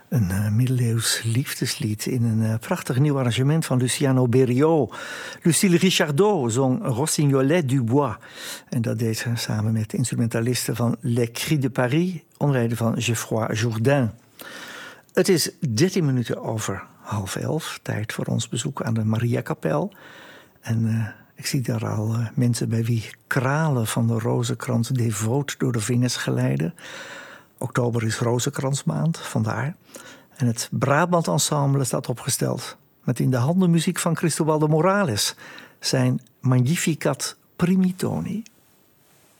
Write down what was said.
Een middeleeuws liefdeslied in een prachtig nieuw arrangement van Luciano Berio. Lucille Richardot zong Rossignolet du Bois. En dat deed ze samen met instrumentalisten van Les Cris de Paris, onder leiding van Geoffroy Jourdain. Het is 13 minuten over 10:30. Tijd voor ons bezoek aan de Mariakapel. En ik zie daar al mensen bij wie kralen van de rozenkrans devoot door de vingers glijden. Oktober is rozenkransmaand, vandaar. En het Brabant Ensemble staat opgesteld met in de handen muziek van Cristobal de Morales, zijn Magnificat Primitoni.